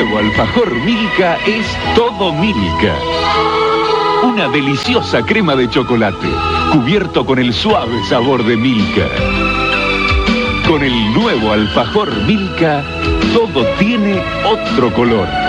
nuevo alfajor Milka es todo Milka. Una deliciosa crema de chocolate, cubierto con el suave sabor de Milka. Con el nuevo alfajor Milka, todo tiene otro color.